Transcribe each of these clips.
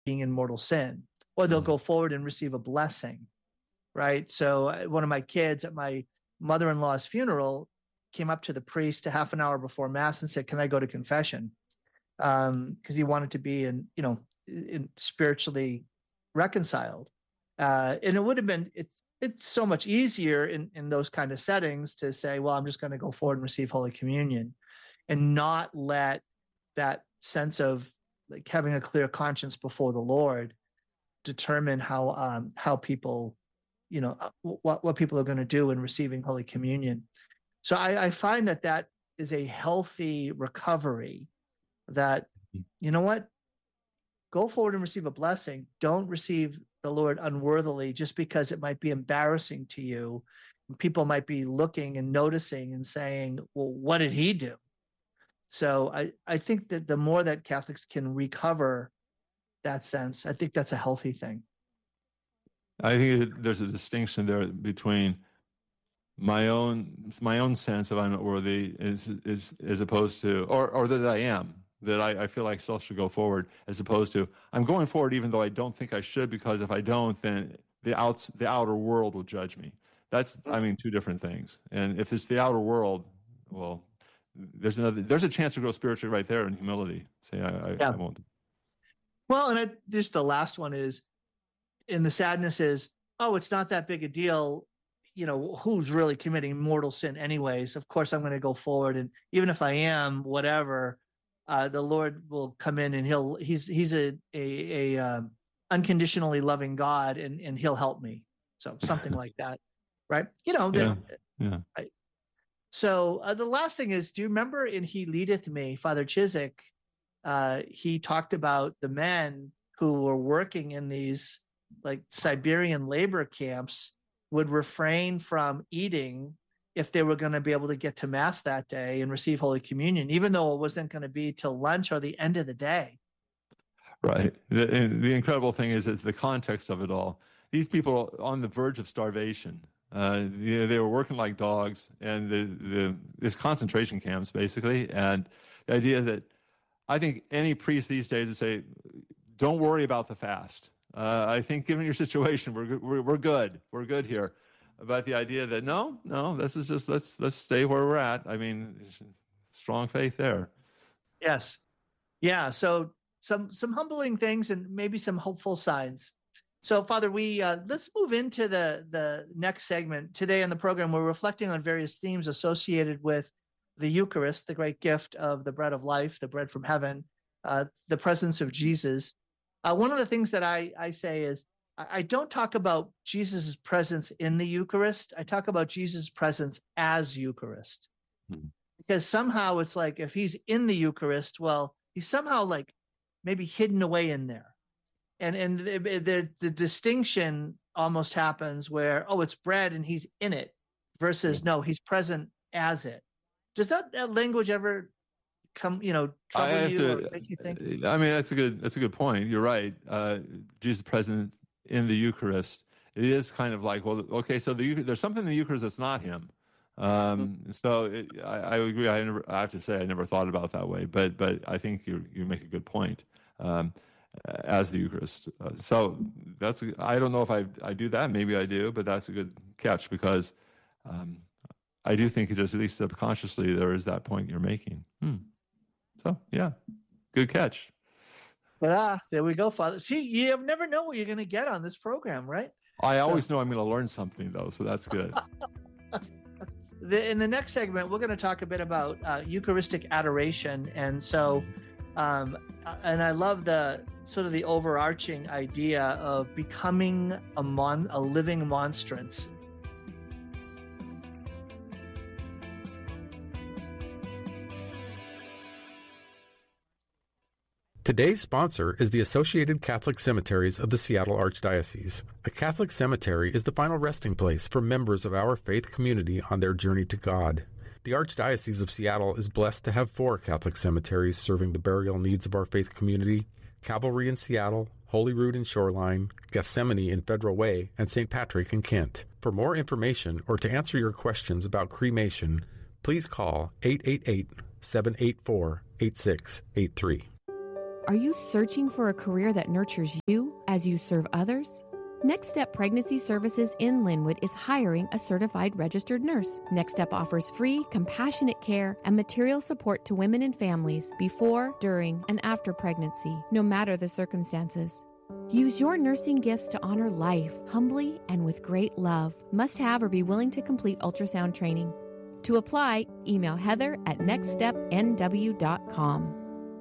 being in mortal sin, or they'll go forward and receive a blessing, right? So one of my kids at my mother-in-law's funeral came up to the priest a half an hour before mass and said, "Can I go to confession?" Because he wanted to be spiritually reconciled. And it would have been, it's so much easier in those kind of settings to say, well, I'm just going to go forward and receive Holy Communion and not let that sense of like having a clear conscience before the Lord determine how people, what people are going to do in receiving Holy Communion. So I find that is a healthy recovery, that, you know what, go forward and receive a blessing. Don't receive the Lord unworthily just because it might be embarrassing to you. People might be looking and noticing and saying, well, what did he do? So I think that the more that Catholics can recover that sense, I think that's a healthy thing. I think there's a distinction there between my own sense of I'm not worthy is as opposed to, or that I am, that I feel like still should go forward, as opposed to I'm going forward even though I don't think I should, because if I don't, then the outer world will judge me. That's, two different things. And if it's the outer world, well, there's a chance to grow spiritually right there in humility. Say I won't. Well, and this the last one is, and the sadness is, oh, it's not that big a deal. Who's really committing mortal sin anyways? Of course, I'm going to go forward, and even if I am, whatever, the Lord will come in, and he's a unconditionally loving God, and he'll help me. So something like that, right? Yeah. Right. So the last thing is, do you remember in He Leadeth Me, Father Chiswick, he talked about the men who were working in these like Siberian labor camps would refrain from eating if they were going to be able to get to mass that day and receive Holy Communion, even though it wasn't going to be till lunch or the end of the day. Right. The incredible thing is the context of it all. These people are on the verge of starvation. They were working like dogs, and there's concentration camps basically. And the idea that I think any priest these days would say, don't worry about the fast. I think given your situation, we're good. We're good here. But the idea that no, this is just let's stay where we're at. I mean, strong faith there. Yes. Yeah. So some humbling things and maybe some hopeful signs. So, Father, we let's move into the next segment. Today on the program, we're reflecting on various themes associated with the Eucharist, the great gift of the bread of life, the bread from heaven, the presence of Jesus. One of the things that I say is I don't talk about Jesus' presence in the Eucharist. I talk about Jesus' presence as Eucharist. Because somehow it's like if he's in the Eucharist, well, he's somehow like maybe hidden away in there. And the distinction almost happens where, oh, it's bread and he's in it versus no, he's present as it. Does that language ever trouble you or make you think? I mean, that's a good point. You're right. Jesus present in the Eucharist. It is kind of like, well, okay, so there's something in the Eucharist that's not him. So I agree. I have to say I never thought about it that way, but I think you make a good point. As the Eucharist. So I don't know if I do that. Maybe I do, but that's a good catch, because I do think it just, at least subconsciously, there is that point you're making. So, yeah, good catch. But there we go, Father. See, you never know what you're going to get on this program, right? I always know I'm going to learn something, though, so that's good. In the next segment, we're going to talk a bit about Eucharistic adoration. And so, and I love the sort of the overarching idea of becoming a living monstrance. Today's sponsor is the Associated Catholic Cemeteries of the Seattle Archdiocese. A Catholic cemetery is the final resting place for members of our faith community on their journey to God. The Archdiocese of Seattle is blessed to have 4 Catholic cemeteries serving the burial needs of our faith community: Calvary in Seattle, Holyrood in Shoreline, Gethsemane in Federal Way, and St. Patrick in Kent. For more information or to answer your questions about cremation, please call 888-784-8683. Are you searching for a career that nurtures you as you serve others? Next Step Pregnancy Services in Linwood is hiring a certified registered nurse. Next Step offers free, compassionate care and material support to women and families before, during, and after pregnancy, no matter the circumstances. Use your nursing gifts to honor life, humbly and with great love. Must have or be willing to complete ultrasound training. To apply, email heather@nextstepnw.com.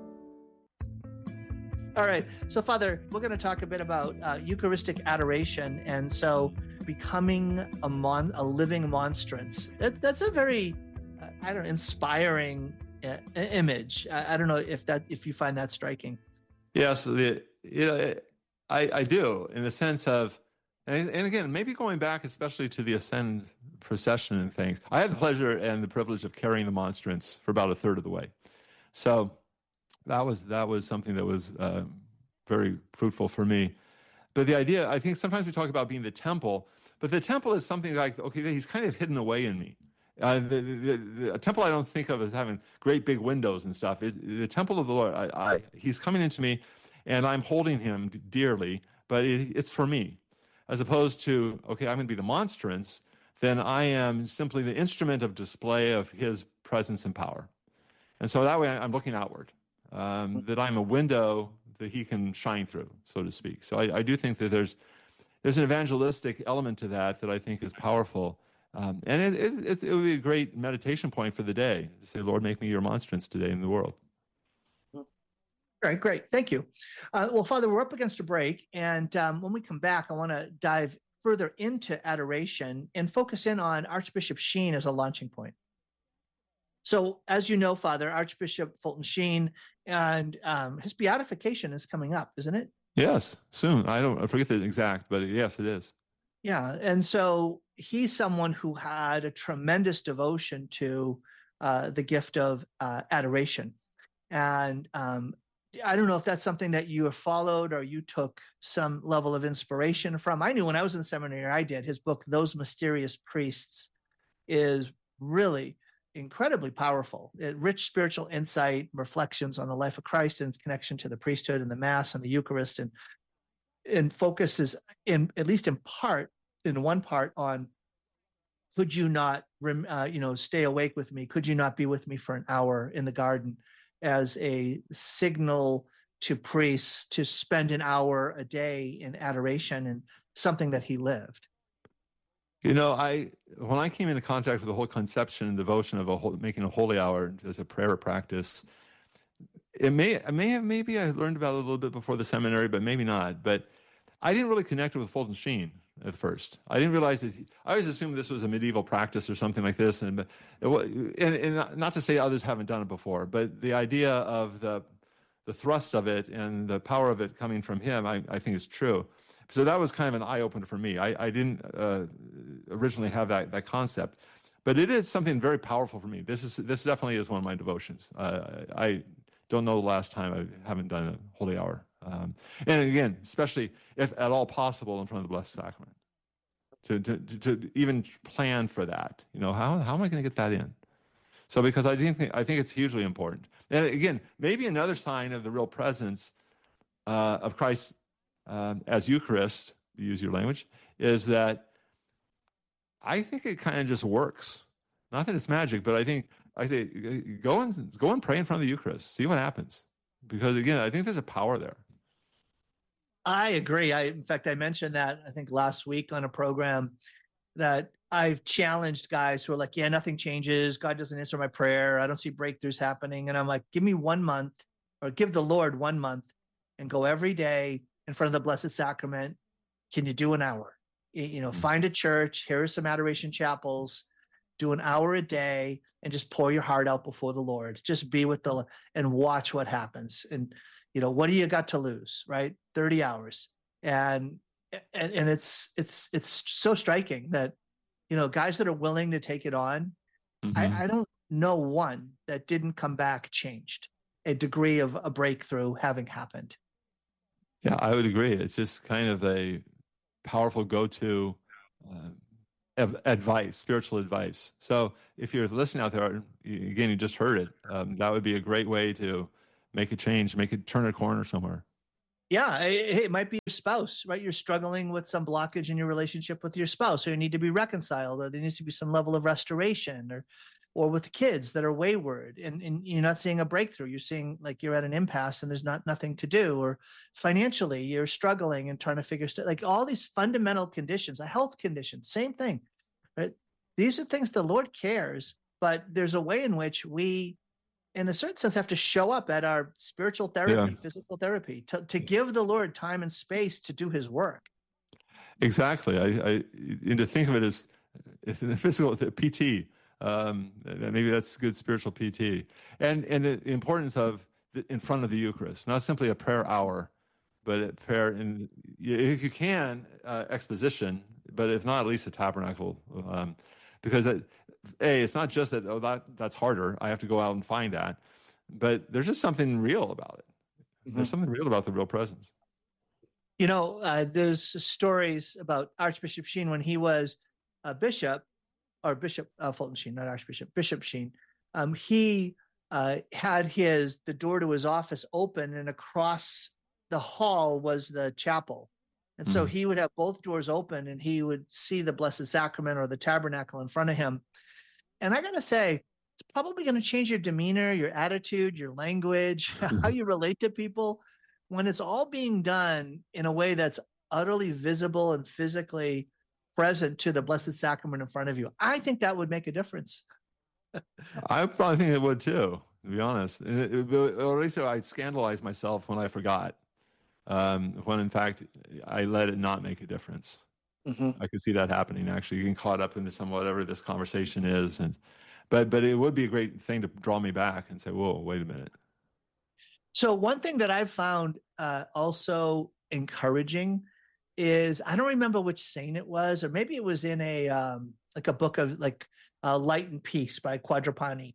All right. So, Father, we're going to talk a bit about Eucharistic adoration. And so becoming a living monstrance. That's a very, inspiring image. I don't know if you find that striking. Yes, I do, in the sense of, and again, maybe going back especially to the Ascend procession and things. I had the pleasure and the privilege of carrying the monstrance for about a third of the way. So that was something that was very fruitful for me. But the idea, I think sometimes we talk about being the temple, but the temple is something like, okay, he's kind of hidden away in me. The temple I don't think of as having great big windows and stuff. The temple of the Lord, he's coming into me, and I'm holding him dearly, but it's for me. As opposed to, okay, I'm going to be the monstrance, then I am simply the instrument of display of his presence and power. And so that way I'm looking outward, that I'm a window that he can shine through, so to speak. So I do think that there's an evangelistic element to that I think is powerful. And it would be a great meditation point for the day to say, Lord, make me your monstrance today in the world. All right, great. Thank you. Well, Father, we're up against a break. And when we come back, I want to dive further into adoration and focus in on Archbishop Sheen as a launching point. So, as you know, Father, Archbishop Fulton Sheen, and his beatification is coming up, isn't it? Yes, soon. I forget the exact, but yes, it is. Yeah. And so he's someone who had a tremendous devotion to the gift of adoration. And I don't know if that's something that you have followed or you took some level of inspiration from. I knew when I was in seminary, I did. His book, Those Mysterious Priests, is really incredibly powerful. Rich spiritual insight, reflections on the life of Christ and its connection to the priesthood and the Mass and the Eucharist, and focuses at least in one part on, could you not stay awake with me? Could you not be with me for an hour in the garden, as a signal to priests to spend an hour a day in adoration, and something that he lived. When I came into contact with the whole conception and devotion of making a holy hour as a prayer practice, maybe I learned about it a little bit before the seminary, but maybe not. But I didn't really connect with Fulton Sheen at first. I didn't realize that. I always assumed this was a medieval practice or something like this, and not to say others haven't done it before, but the idea of the thrust of it and the power of it coming from him, I think is true. So that was kind of an eye-opener for me. I didn't originally have that concept, but it is something very powerful for me. This definitely is one of my devotions. I don't know the last time I haven't done a holy hour. And again, especially if at all possible in front of the Blessed Sacrament, to even plan for that. How am I going to get that in? So because I think it's hugely important. And again, maybe another sign of the real presence of Christ as Eucharist, to use your language, is that I think it kind of just works. Not that it's magic, but I say go and pray in front of the Eucharist. See what happens. Because again, I think there's a power there. I agree. In fact, I mentioned that, I think, last week on a program, that I've challenged guys who are like, yeah, nothing changes. God doesn't answer my prayer. I don't see breakthroughs happening. And I'm like, give me 1 month, or give the Lord 1 month, and go every day in front of the Blessed Sacrament. Can you do an hour? Find a church. Here are some adoration chapels. Do an hour a day and just pour your heart out before the Lord. Just be with and watch what happens. And what do you got to lose, right? 30 hours. And it's so striking that, guys that are willing to take it on, mm-hmm. I don't know one that didn't come back changed, a degree of a breakthrough having happened. Yeah, I would agree. It's just kind of a powerful go-to advice, spiritual advice. So if you're listening out there, again, you just heard it, that would be a great way to make a change, turn a corner somewhere. Yeah, it might be your spouse, right? You're struggling with some blockage in your relationship with your spouse, or you need to be reconciled, or there needs to be some level of restoration, or with kids that are wayward, and you're not seeing a breakthrough. You're seeing like you're at an impasse and there's nothing to do, or financially you're struggling and trying to figure stuff, like all these fundamental conditions, a health condition, same thing, right? These are things the Lord cares, but there's a way in which we, in a certain sense, have to show up at our spiritual therapy, physical therapy, to give the Lord time and space to do his work. Exactly. And to think of it as the physical PT, maybe that's good spiritual PT. And the importance of in front of the Eucharist, not simply a prayer hour, but a prayer if you can, exposition, but if not, at least a tabernacle, because it's not just that's harder. I have to go out and find that, but there's just something real about it. Mm-hmm. There's something real about the real presence. There's stories about Archbishop Sheen when he was a bishop, or Bishop Fulton Sheen, not Archbishop, Bishop Sheen. He had the door to his office open, and across the hall was the chapel. And so he would have both doors open, and he would see the Blessed Sacrament or the tabernacle in front of him. And I got to say, it's probably going to change your demeanor, your attitude, your language, how you relate to people when it's all being done in a way that's utterly visible and physically present to the Blessed Sacrament in front of you. I think that would make a difference. I probably think it would too, to be honest. Or at least I scandalized myself when I forgot. When in fact I let it not make a difference. Mm-hmm. I could see that happening. Actually, getting caught up into whatever this conversation is, but it would be a great thing to draw me back and say, "Whoa, wait a minute." So one thing that I've found also encouraging is, I don't remember which saint it was, or maybe it was in a book of Light and Peace by Quadrupani.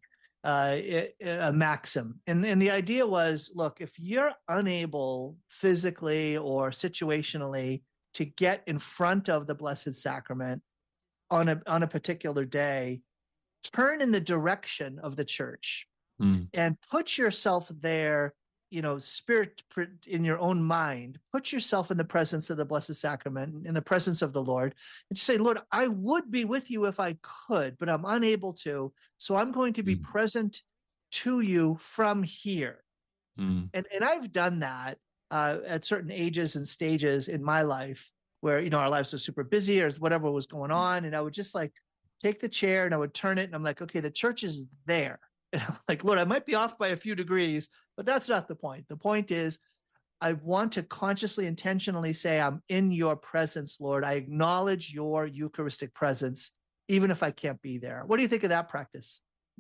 A maxim. And the idea was, look, if you're unable physically or situationally to get in front of the Blessed Sacrament on a particular day, turn in the direction of the church and put yourself there, spirit in your own mind, put yourself in the presence of the Blessed Sacrament, in the presence of the Lord, and just say, Lord, I would be with you if I could, but I'm unable to. So I'm going to be present to you from here. And I've done that at certain ages and stages in my life where, our lives are super busy or whatever was going on. And I would just take the chair and I would turn it and I'm like, okay, the church is there. And I'm like, Lord, I might be off by a few degrees, but that's not the point. The point is, I want to consciously, intentionally say, I'm in your presence, Lord. I acknowledge your Eucharistic presence, even if I can't be there. What do you think of that practice?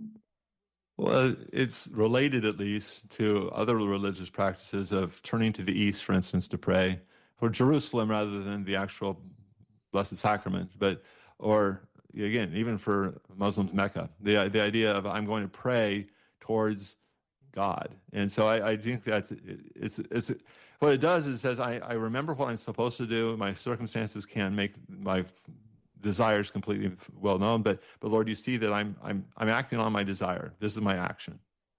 Well, it's related at least to other religious practices of turning to the east, for instance, to pray for Jerusalem rather than the actual Blessed Sacrament, or again, even for Muslims, Mecca, the idea of I'm going to pray towards God. And so I think that's it's what it does is says I remember what I'm supposed to do. My circumstances can't make my desires completely well known, but Lord, you see that I'm acting on my desire. This is my action.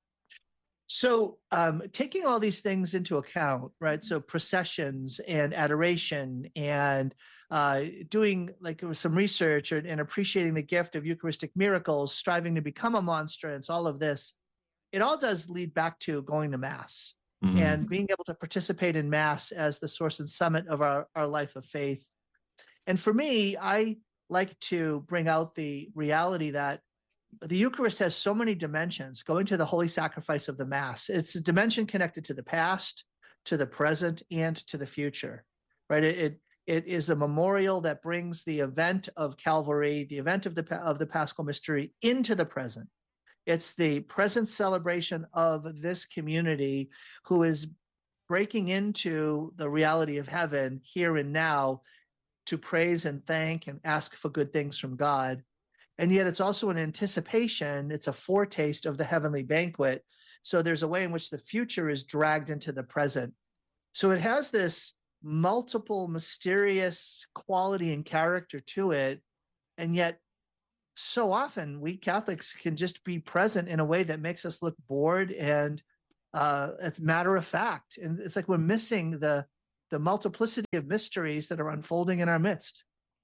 So taking all these things into account, right? So processions and adoration and doing some research and appreciating the gift of Eucharistic miracles, striving to become a monstrance, all of this, it all does lead back to going to Mass and being able to participate in Mass as the source and summit of our life of faith. And for me, I like to bring out the reality that the Eucharist has so many dimensions. Going to the holy sacrifice of the Mass, it's a dimension connected to the past, to the present, and to the future, right? It is the memorial that brings the event of Calvary, the event of the Paschal Mystery into the present. It's the present celebration of this community who is breaking into the reality of heaven here and now to praise and thank and ask for good things from God. And yet it's also an anticipation, it's a foretaste of the heavenly banquet. So there's a way in which the future is dragged into the present. So it has this multiple mysterious quality and character to it. And yet so often we Catholics can just be present in a way that makes us look bored and It's matter of fact. And it's like we're missing the multiplicity of mysteries that are unfolding in our midst.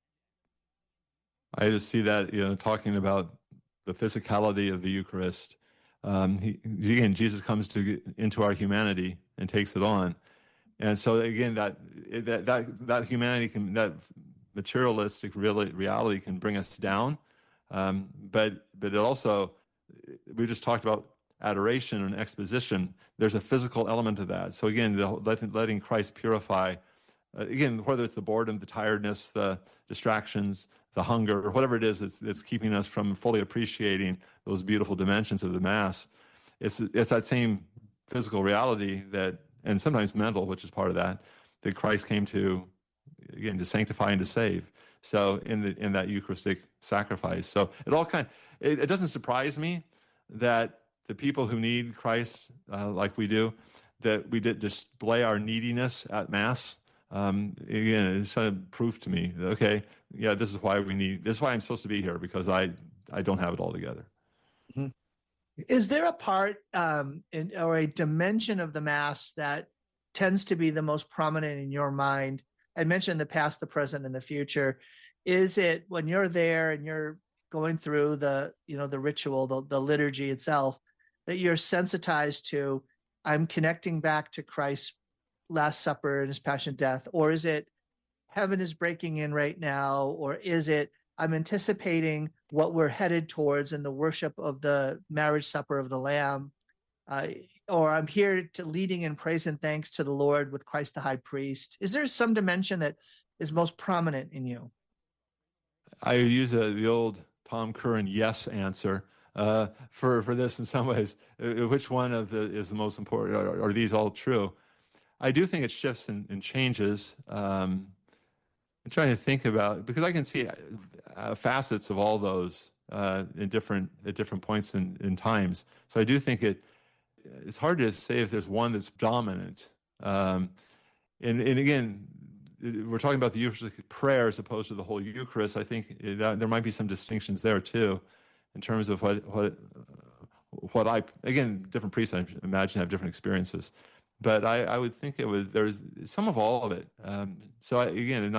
I just see that, talking about the physicality of the Eucharist. Again, Jesus comes into our humanity and takes it on. And so again, that humanity that materialistic reality can bring us down. But it also, we just talked about adoration and exposition. There's a physical element to that. So again, letting Christ purify, again, whether it's the boredom, the tiredness, the distractions, the hunger, or whatever it is that's keeping us from fully appreciating those beautiful dimensions of the Mass. It's that same physical reality and sometimes mental, which is part of that Christ came to, again, to sanctify and to save. So in that Eucharistic sacrifice. So it doesn't surprise me that the people who need Christ, like we do, that we did display our neediness at Mass. Again, it's kind of proof to me that, okay, yeah, this is why I'm supposed to be here, because I don't have it all together. Mm-hmm. Is there a part or a dimension of the Mass that tends to be the most prominent in your mind? I mentioned the past, the present, and the future. Is it when you're there and you're going through the ritual, the liturgy itself, that you're sensitized to, I'm connecting back to Christ's Last Supper and his passion death? Or is it heaven is breaking in right now? Or is it I'm anticipating what we're headed towards in the worship of the marriage supper of the Lamb? Or I'm here to leading in praise and thanks to the Lord with Christ the high priest. Is there some dimension that is most prominent in you? I use the old Tom Curran yes answer for this in some ways. Which one is the most important? Are these all true? I do think it shifts and changes. I'm trying to think about, because I can see facets of all those at different points in times. So I do think it's hard to say if there's one that's dominant. And again, we're talking about the Eucharistic prayer as opposed to the whole Eucharist. I think there might be some distinctions there too, in terms of what again, different priests I imagine have different experiences. But I would think there's some of all of it. So again,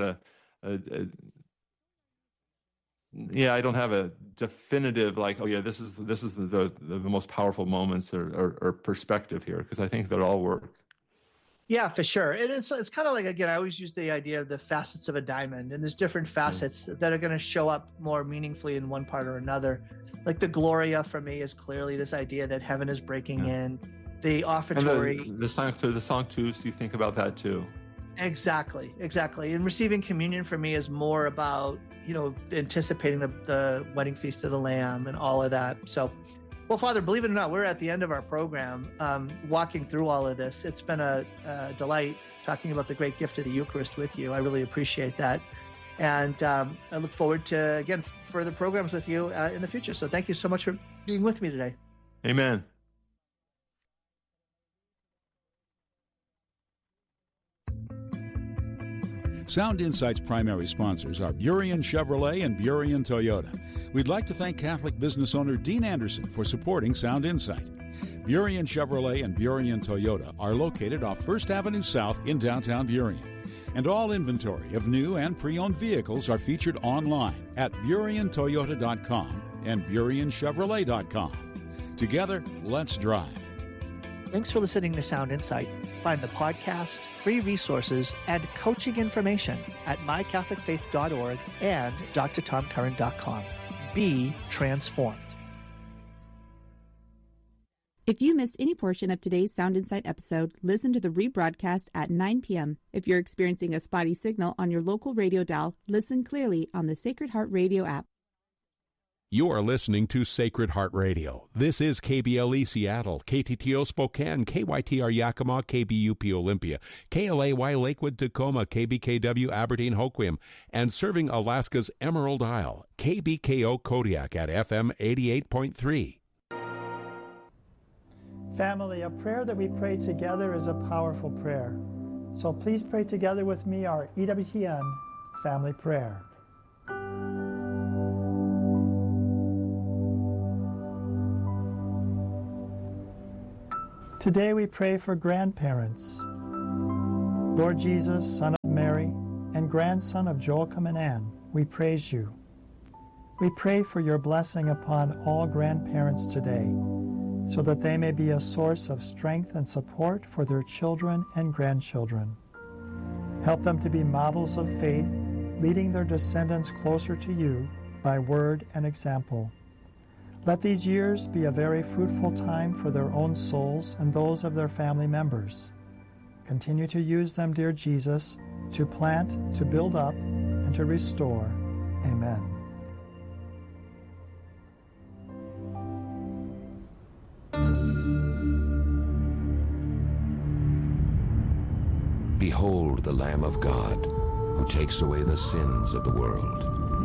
I don't have a definitive like, oh yeah, this is the most powerful moments or perspective here, because I think they all work. Yeah, for sure. And it's kind of like, again, I always use the idea of the facets of a diamond, and there's different facets that are going to show up more meaningfully in one part or another. Like the Gloria for me is clearly this idea that heaven is breaking in. The offertory. And the Sanctus, you think about that too. Exactly. And receiving communion for me is more about, anticipating the wedding feast of the Lamb and all of that. So, well, Father, believe it or not, we're at the end of our program, walking through all of this. It's been a delight talking about the great gift of the Eucharist with you. I really appreciate that. And I look forward to, again, further programs with you in the future. So thank you so much for being with me today. Amen. Sound Insight's primary sponsors are Burien Chevrolet and Burien Toyota. We'd like to thank Catholic business owner Dean Anderson for supporting Sound Insight. Burien Chevrolet and Burien Toyota are located off 1st Avenue South in downtown Burien. And all inventory of new and pre-owned vehicles are featured online at BurienToyota.com and BurienChevrolet.com. Together, let's drive. Thanks for listening to Sound Insight. Find the podcast, free resources, and coaching information at mycatholicfaith.org and drtomcurran.com. Be transformed. If you missed any portion of today's Sound Insight episode, listen to the rebroadcast at 9 p.m. If you're experiencing a spotty signal on your local radio dial, listen clearly on the Sacred Heart Radio app. You are listening to Sacred Heart Radio. This is KBLE Seattle, KTTO Spokane, KYTR Yakima, KBUP Olympia, KLAY Lakewood Tacoma, KBKW Aberdeen Hoquiam, and serving Alaska's Emerald Isle, KBKO Kodiak at FM 88.3. Family, a prayer that we pray together is a powerful prayer. So please pray together with me our EWTN family prayer. Today we pray for grandparents. Lord Jesus, Son of Mary, and grandson of Joachim and Anne, we praise you. We pray for your blessing upon all grandparents today, so that they may be a source of strength and support for their children and grandchildren. Help them to be models of faith, leading their descendants closer to you by word and example. Let these years be a very fruitful time for their own souls and those of their family members. Continue to use them, dear Jesus, to plant, to build up, and to restore. Amen. Behold the Lamb of God, who takes away the sins of the world.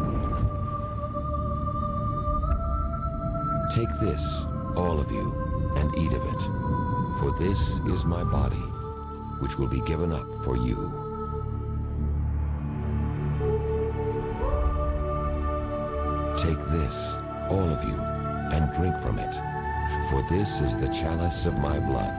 Take this, all of you, and eat of it, for this is my body, which will be given up for you. Take this, all of you, and drink from it, for this is the chalice of my blood.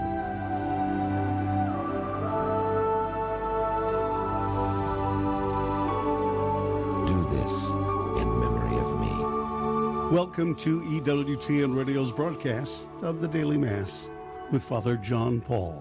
Welcome to EWTN Radio's broadcast of the Daily Mass with Father John Paul.